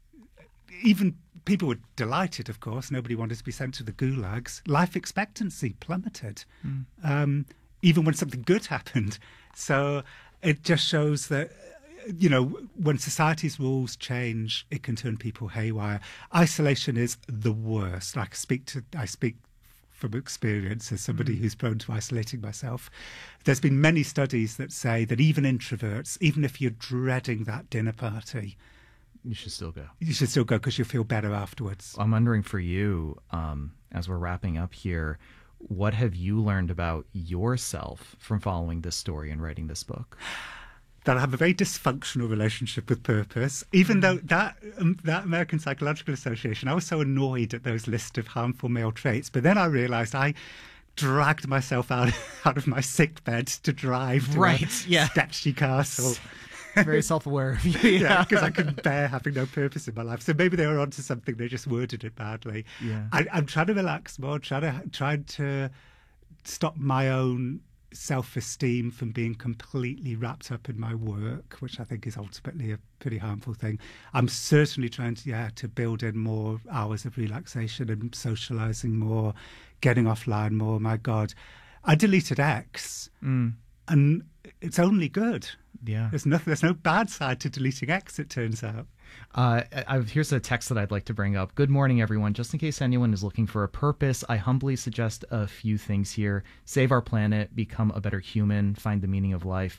even people were delighted, of course. Nobody wanted to be sent to the gulags. Life expectancy plummeted. Mm. Um, even when something good happened. So it just shows that, you know, when society's rules change, it can turn people haywire. Isolation is the worst. Like I speak to, I speak from experience as somebody mm. who's prone to isolating myself. There's been many studies that say that even introverts, even if you're dreading that dinner party, you should still go. You should still go because you'll feel better afterwards. I'm wondering for you, um, as we're wrapping up here, what have you learned about yourself from following this story and writing this book? That I have a very dysfunctional relationship with purpose. Even mm. though that um, that American Psychological Association, I was so annoyed at those list of harmful male traits. But then I realised I dragged myself out, out of my sick bed to drive to right. a yeah. sketchy castle. Very self-aware of you. Yeah, because I couldn't bear having no purpose in my life. So maybe they were onto something. They just worded it badly. Yeah. I, I'm trying to relax more, trying to trying to stop my own self-esteem from being completely wrapped up in my work, which I think is ultimately a pretty harmful thing. I'm certainly trying to yeah to build in more hours of relaxation and socialising more, getting offline more. My God, I deleted X, mm. and it's only good. Yeah, there's nothing. There's no bad side to deleting X, it turns out. Uh, I, here's a text that I'd like to bring up. Good morning, everyone. Just in case anyone is looking for a purpose, I humbly suggest a few things here. Save our planet, become a better human, find the meaning of life.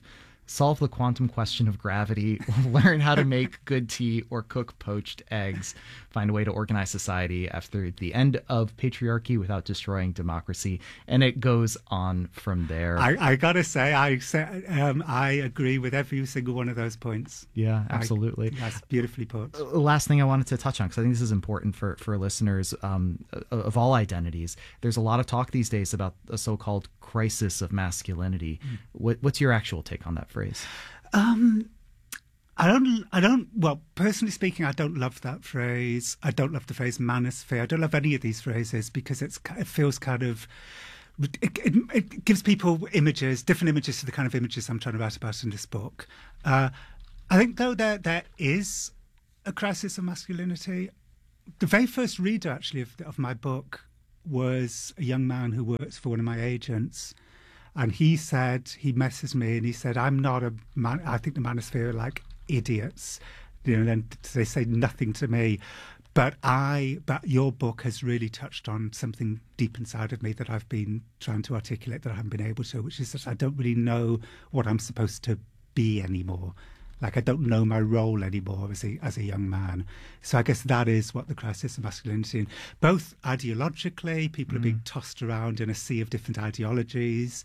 solve the quantum question of gravity, learn how to make good tea or cook poached eggs, find a way to organize society after the end of patriarchy without destroying democracy, and it goes on from there. I, I gotta say, I say, um, I agree with every single one of those points. Yeah, absolutely. I, that's beautifully put. Uh, last thing I wanted to touch on, because I think this is important for, for listeners um, of all identities. There's a lot of talk these days about a so-called crisis of masculinity. Mm. What, what's your actual take on that phrase? Um, I don't, I don't, well, personally speaking, I don't love that phrase. I don't love the phrase manosphere. I don't love any of these phrases because it's, it feels kind of, it, it, it gives people images, different images to the kind of images I'm trying to write about in this book. Uh, I think, though, there there is a crisis of masculinity. The very first reader, actually, of, of my book was a young man who works for one of my agents. And he said, he messaged me and he said, I'm not a man, I think the manosphere are like idiots. You know, then they say nothing to me. But I, but your book has really touched on something deep inside of me that I've been trying to articulate that I haven't been able to, which is that I don't really know what I'm supposed to be anymore. Like, I don't know my role anymore as a, as a young man. So I guess that is what the crisis of masculinity, and both ideologically, people mm. are being tossed around in a sea of different ideologies.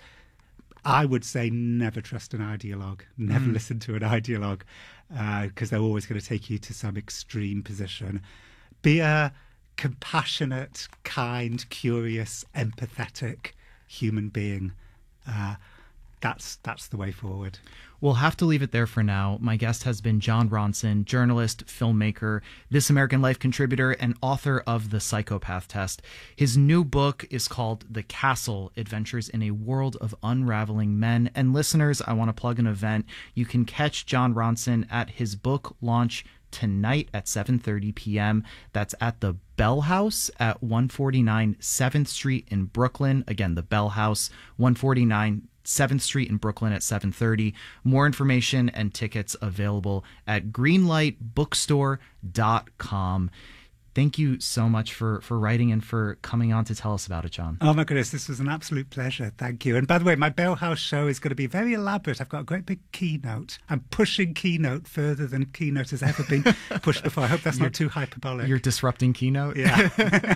I would say never trust an ideologue, never mm. listen to an ideologue, because uh, they're always going to take you to some extreme position. Be a compassionate, kind, curious, empathetic human being. Uh, that's that's the way forward. We'll have to leave it there for now. My guest has been Jon Ronson, journalist, filmmaker, This American Life contributor, and author of The Psychopath Test. His new book is called The Castle, Adventures in a World of Unraveling Men. And listeners, I want to plug an event. You can catch Jon Ronson at his book launch tonight at seven thirty p.m. That's at the Bell House at one forty-nine seventh Street in Brooklyn. Again, the Bell House, one forty-nine seventh Street in Brooklyn at seven thirty. More information and tickets available at greenlight bookstore dot com. Thank you so much for, for writing and for coming on to tell us about it, Jon. Oh, my goodness, this was an absolute pleasure. Thank you. And by the way, my Bell House show is going to be very elaborate. I've got a great big keynote. I'm pushing keynote further than keynote has ever been pushed before. I hope that's you're, not too hyperbolic. You're disrupting keynote? Yeah.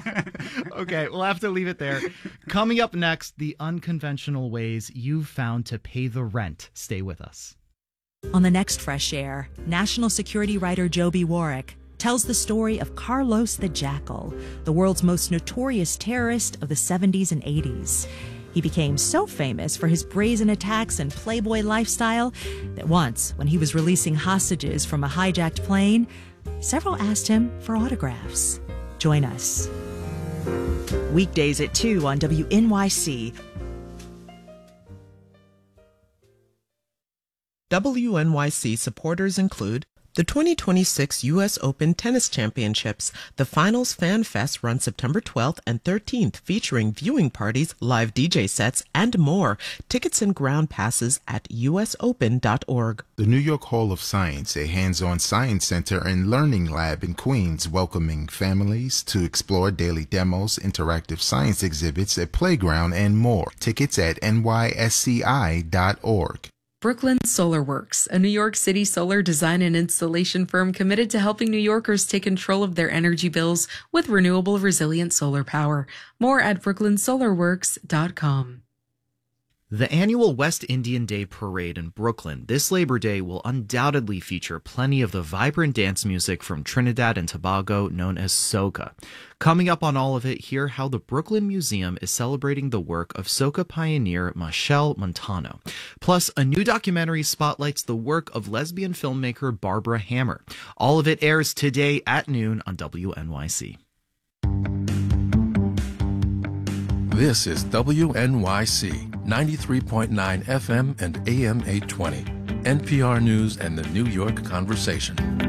Okay, we'll have to leave it there. Coming up next, the unconventional ways you've found to pay the rent. Stay with us. On the next Fresh Air, national security writer Joby Warwick tells the story of Carlos the Jackal, the world's most notorious terrorist of the seventies and eighties. He became so famous for his brazen attacks and playboy lifestyle that once, when he was releasing hostages from a hijacked plane, several asked him for autographs. Join us. Weekdays at two on W N Y C. W N Y C supporters include the twenty twenty-six U S Open Tennis Championships. The Finals Fan Fest runs September twelfth and thirteenth, featuring viewing parties, live D J sets, and more. Tickets and ground passes at u s open dot org. The New York Hall of Science, a hands-on science center and learning lab in Queens, welcoming families to explore daily demos, interactive science exhibits, a playground, and more. Tickets at n y s c i dot org. Brooklyn Solar Works, a New York City solar design and installation firm committed to helping New Yorkers take control of their energy bills with renewable, resilient solar power. More at brooklyn solar works dot com. The annual West Indian Day Parade in Brooklyn this Labor Day will undoubtedly feature plenty of the vibrant dance music from Trinidad and Tobago known as soca. Coming up on all of it, hear how the Brooklyn Museum is celebrating the work of soca pioneer Machel Montano. Plus, a new documentary spotlights the work of lesbian filmmaker Barbara Hammer. All of it airs today at noon on W N Y C. This is W N Y C, ninety-three point nine F M and A M eight twenty, N P R News and the New York Conversation.